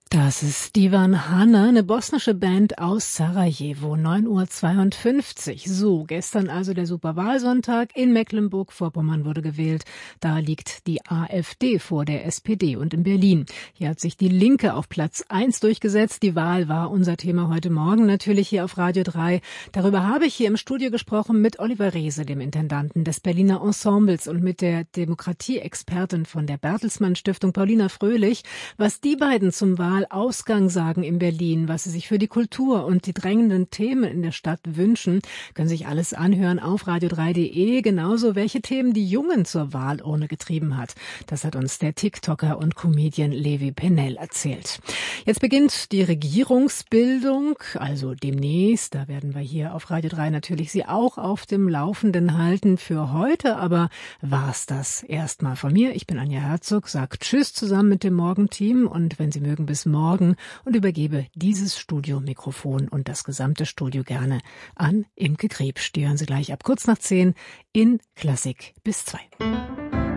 Das ist Divan Hana, eine bosnische Band aus Sarajevo, 9:52 Uhr. So, gestern also der Superwahlsonntag. In Mecklenburg-Vorpommern wurde gewählt. Da liegt die AfD vor der SPD. Und in Berlin, hier hat sich die Linke auf Platz 1 durchgesetzt. Die Wahl war unser Thema heute Morgen natürlich hier auf Radio 3. Darüber habe ich hier im Studio gesprochen mit Oliver Reese, dem Intendanten des Berliner Ensembles, und mit der Demokratieexpertin von der Bertelsmann Stiftung, Paulina Fröhlich, was die beiden zum Wahlausgang sagen in Berlin, was sie sich für die Kultur und die drängenden Themen in der Stadt wünschen, können sich alles anhören auf radio3.de. Genauso, welche Themen die Jungen zur Wahlurne getrieben hat. Das hat uns der TikToker und Comedian Levi Pennell erzählt. Jetzt beginnt die Regierungsbildung, also demnächst. Da werden wir hier auf Radio 3 natürlich Sie auch auf dem Laufenden halten. Für heute aber war's das erstmal von mir. Ich bin Anja Herzog, sag Tschüss zusammen mit dem Morgenteam und wenn Sie mögen, bis morgen, und übergebe dieses Studiomikrofon und das gesamte Studio gerne an Imke Griebsch. Die hören Sie gleich ab kurz nach 10 in Klassik bis 2.